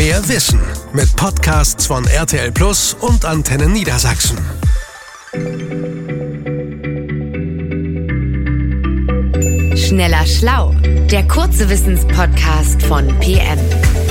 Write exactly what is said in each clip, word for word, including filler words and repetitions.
Mehr Wissen mit Podcasts von R T L Plus und Antenne Niedersachsen. Schneller Schlau, der kurze Wissenspodcast von P M.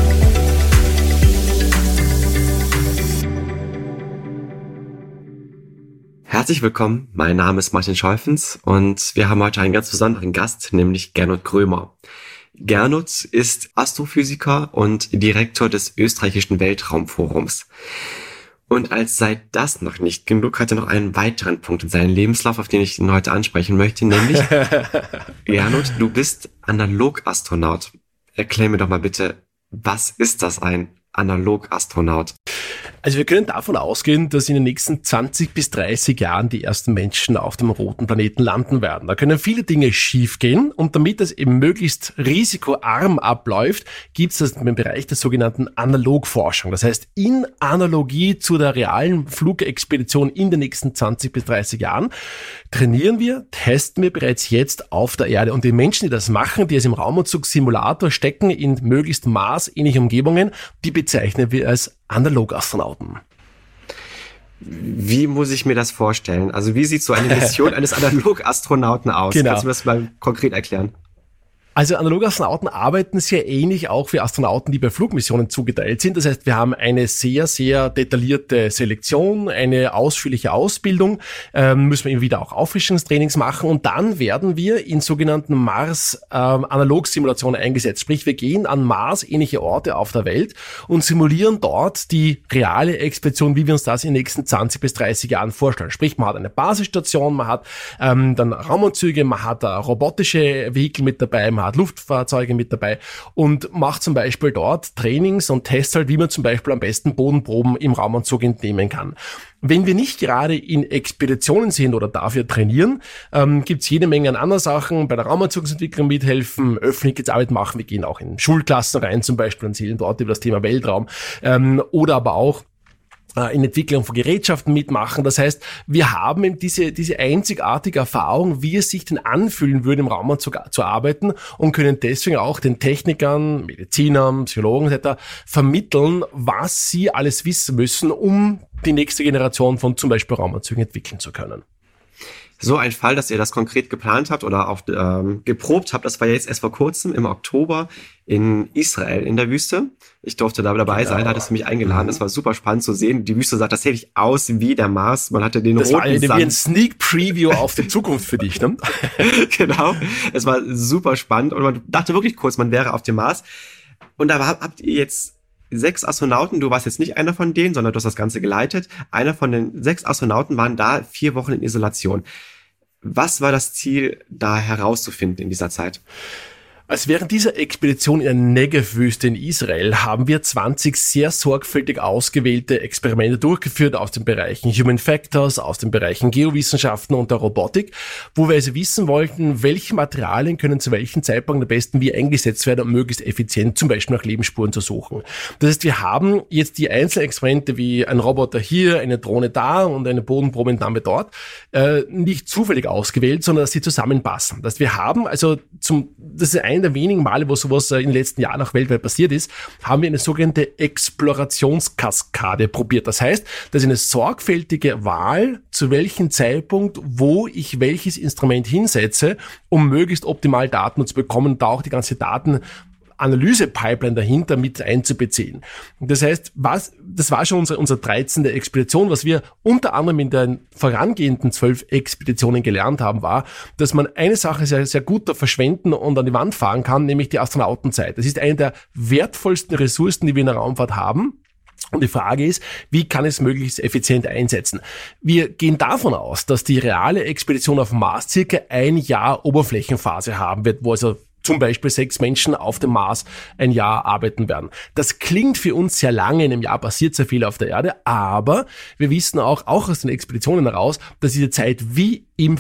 Herzlich willkommen, mein Name ist Martin Scholfens und wir haben heute einen ganz besonderen Gast, nämlich Gernot Grömer. Gernot ist Astrophysiker und Direktor des österreichischen Weltraumforums. Und als sei das noch nicht genug, hat er noch einen weiteren Punkt in seinem Lebenslauf, auf den ich ihn heute ansprechen möchte, nämlich Gernot, du bist Analogastronaut. Erklär mir doch mal bitte, was ist das, ein Analogastronaut? Also wir können davon ausgehen, dass in den nächsten zwanzig bis dreißig Jahren die ersten Menschen auf dem roten Planeten landen werden. Da können viele Dinge schiefgehen und damit es eben möglichst risikoarm abläuft, gibt es das im Bereich der sogenannten Analogforschung. Das heißt, in Analogie zu der realen Flugexpedition in den nächsten zwanzig bis dreißig Jahren trainieren wir, testen wir bereits jetzt auf der Erde. Und die Menschen, die das machen, die es im Raumanzug-Simulator stecken, in möglichst maßähnliche Umgebungen, die bezeichnen wir als Analogastronauten. Wie muss ich mir das vorstellen? Also wie sieht so eine Mission eines Analogastronauten aus? Genau. Kannst du das mal konkret erklären? Also Analogastronauten arbeiten sehr ähnlich auch wie Astronauten, die bei Flugmissionen zugeteilt sind. Das heißt, wir haben eine sehr, sehr detaillierte Selektion, eine ausführliche Ausbildung, ähm, müssen wir immer wieder auch Auffrischungstrainings machen und dann werden wir in sogenannten Mars-Analog-Simulationen eingesetzt. Sprich, wir gehen an Mars-ähnliche Orte auf der Welt und simulieren dort die reale Expedition, wie wir uns das in den nächsten zwanzig bis dreißig Jahren vorstellen. Sprich, man hat eine Basisstation, man hat ähm, dann Raumanzüge, man hat äh, robotische Vehikel mit dabei, man hat Luftfahrzeuge mit dabei und macht zum Beispiel dort Trainings und Tests halt, wie man zum Beispiel am besten Bodenproben im Raumanzug entnehmen kann. Wenn wir nicht gerade in Expeditionen sind oder dafür trainieren, ähm, gibt's jede Menge an anderen Sachen, bei der Raumanzugsentwicklung mithelfen, Öffentlichkeitsarbeit machen, wir gehen auch in Schulklassen rein zum Beispiel und erzählen dort über das Thema Weltraum ähm, oder aber auch in Entwicklung von Gerätschaften mitmachen. Das heißt, wir haben eben diese, diese einzigartige Erfahrung, wie es sich denn anfühlen würde, im Raumanzug zu arbeiten und können deswegen auch den Technikern, Medizinern, Psychologen et cetera vermitteln, was sie alles wissen müssen, um die nächste Generation von zum Beispiel Raumanzügen entwickeln zu können. So ein Fall, dass ihr das konkret geplant habt oder auch ähm, geprobt habt, das war ja jetzt erst vor kurzem im Oktober in Israel in der Wüste. Ich durfte da dabei genau. sein, da hattest du mich eingeladen. Das war super spannend zu sehen. Die Wüste sah tatsächlich aus wie der Mars. Man hatte den das roten war Sand. Wie ein Sneak Preview auf die Zukunft für dich, ne? Genau. Es war super spannend und man dachte wirklich kurz, man wäre auf dem Mars. Und da habt ihr jetzt sechs Astronauten, du warst jetzt nicht einer von denen, sondern du hast das Ganze geleitet. Einer von den sechs Astronauten waren da vier Wochen in Isolation. Was war das Ziel, da herauszufinden in dieser Zeit? Also während dieser Expedition in der Negev-Wüste in Israel haben wir zwanzig sehr sorgfältig ausgewählte Experimente durchgeführt aus den Bereichen Human Factors, aus den Bereichen Geowissenschaften und der Robotik, wo wir also wissen wollten, welche Materialien können zu welchem Zeitpunkt am besten wie eingesetzt werden, um möglichst effizient zum Beispiel nach Lebensspuren zu suchen. Das heißt, wir haben jetzt die einzelnen Experimente wie ein Roboter hier, eine Drohne da und eine Bodenprobeentnahme dort äh, nicht zufällig ausgewählt, sondern dass sie zusammenpassen. Das heißt, wir haben also zum, das ist ein der wenigen Male, wo sowas in den letzten Jahren auch weltweit passiert ist, haben wir eine sogenannte Explorationskaskade probiert. Das heißt, das ist eine sorgfältige Wahl, zu welchem Zeitpunkt, wo ich welches Instrument hinsetze, um möglichst optimal Daten zu bekommen und da auch die ganze Daten Analyse-Pipeline dahinter mit einzubeziehen. Das heißt, was, das war schon unsere, unsere dreizehnte Expedition. Was wir unter anderem in den vorangehenden zwölf Expeditionen gelernt haben, war, dass man eine Sache sehr, sehr gut da verschwenden und an die Wand fahren kann, nämlich die Astronautenzeit. Das ist eine der wertvollsten Ressourcen, die wir in der Raumfahrt haben. Und die Frage ist, wie kann es möglichst effizient einsetzen? Wir gehen davon aus, dass die reale Expedition auf dem Mars circa ein Jahr Oberflächenphase haben wird, wo also zum Beispiel sechs Menschen auf dem Mars ein Jahr arbeiten werden. Das klingt für uns sehr lange, in einem Jahr passiert sehr viel auf der Erde, aber wir wissen auch, auch aus den Expeditionen heraus, dass diese Zeit wie im